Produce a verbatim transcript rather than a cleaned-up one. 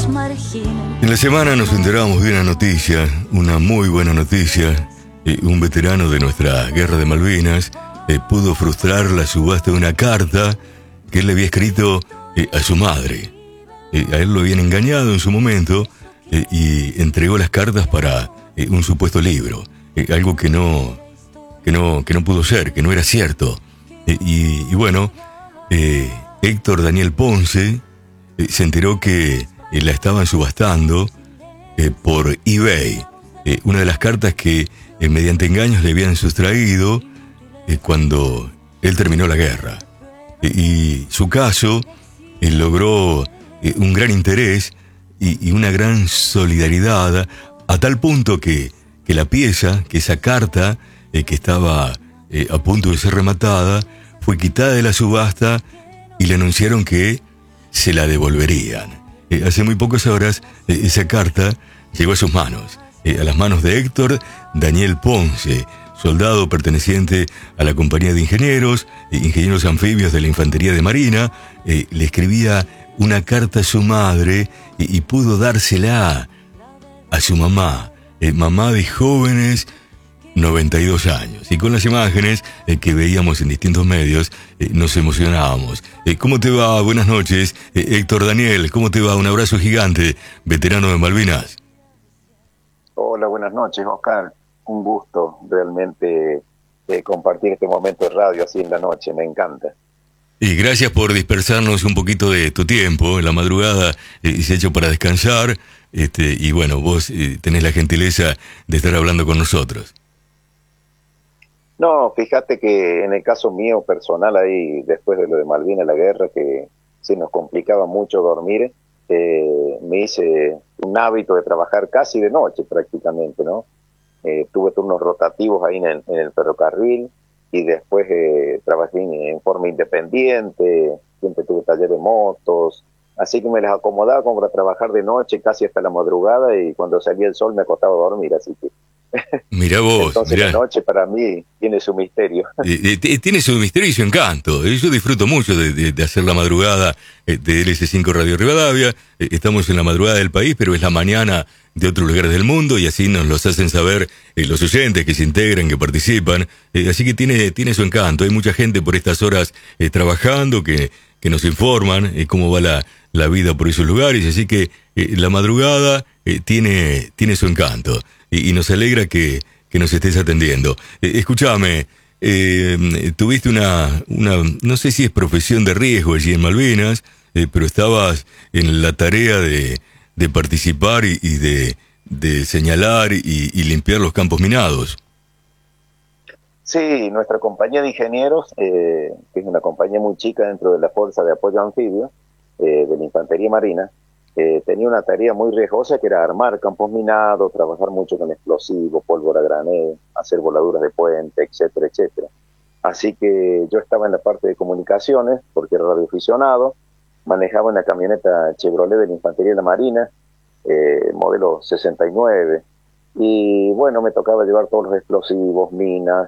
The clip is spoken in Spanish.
nos marginen. En la semana nos enteramos de una noticia, una muy buena noticia. Eh, un veterano de nuestra guerra de Malvinas eh, pudo frustrar la subasta de una carta que él le había escrito eh, a su madre. Eh, a él lo habían engañado en su momento eh, y entregó las cartas para eh, un supuesto libro. Eh, algo que no, que, no, que no pudo ser, que no era cierto. Eh, y, y bueno, eh, Héctor Daniel Ponce eh, se enteró que eh, la estaban subastando eh, por eBay. Eh, una de las cartas que eh, mediante engaños le habían sustraído eh, cuando él terminó la guerra. Eh, y su caso eh, logró eh, un gran interés y, y una gran solidaridad, a tal punto que, que la pieza, que esa carta eh, que estaba eh, a punto de ser rematada, fue quitada de la subasta y le anunciaron que se la devolverían. Eh, hace muy pocas horas eh, esa carta llegó a sus manos, eh, a las manos de Héctor Daniel Ponce, soldado perteneciente a la compañía de ingenieros, eh, ingenieros anfibios de la Infantería de Marina. Eh, le escribía una carta a su madre y, y pudo dársela a su mamá, eh, mamá de jóvenes noventa y dos años. Y con las imágenes eh, que veíamos en distintos medios, eh, nos emocionábamos. Eh, ¿Cómo te va? Buenas noches, eh, Héctor Daniel. ¿Cómo te va? Un abrazo gigante, veterano de Malvinas. Hola, buenas noches, Oscar. Un gusto realmente eh, compartir este momento de radio así en la noche. Me encanta. Y gracias por dispersarnos un poquito de tu tiempo. En la madrugada eh, se ha hecho para descansar. Este, y bueno, vos eh, tenés la gentileza de estar hablando con nosotros. No, fíjate que en el caso mío personal, ahí después de lo de Malvinas, la guerra, que se nos complicaba mucho dormir, eh, me hice un hábito de trabajar casi de noche prácticamente, ¿no? Eh, tuve turnos rotativos ahí en el, en el ferrocarril y después eh, trabajé en, en forma independiente, siempre tuve taller de motos, así que me las acomodaba como para trabajar de noche casi hasta la madrugada y cuando salía el sol me acostaba a dormir, así que... Mirá vos, entonces mirá. La noche para mí tiene su misterio. Eh, eh, tiene su misterio y su encanto. Eh, Yo disfruto mucho de, de, de hacer la madrugada eh, de L S cinco Radio Rivadavia. Eh, estamos en la madrugada del país, pero es la mañana de otros lugares del mundo y así nos los hacen saber eh, los oyentes que se integran, que participan. Eh, así que tiene, tiene su encanto. Hay mucha gente por estas horas eh, trabajando que, que nos informan eh, cómo va la, la vida por esos lugares. Así que eh, la madrugada eh, tiene, tiene su encanto. Y, y nos alegra que, que nos estés atendiendo. Eh, escúchame, eh, tuviste una, una, no sé si es profesión de riesgo allí en Malvinas, eh, pero estabas en la tarea de, de participar y, y de, de señalar y, y limpiar los campos minados. Sí, nuestra compañía de ingenieros, eh, que es una compañía muy chica dentro de la Fuerza de Apoyo Anfibio, eh, de la Infantería Marina, Eh, tenía una tarea muy riesgosa que era armar campos minados, trabajar mucho con explosivos, pólvora granel, hacer voladuras de puente, etcétera, etcétera. Así que yo estaba en la parte de comunicaciones, porque era radioaficionado, manejaba una camioneta Chevrolet de la Infantería de la Marina, eh, modelo sesenta y nueve, y bueno, me tocaba llevar todos los explosivos, minas,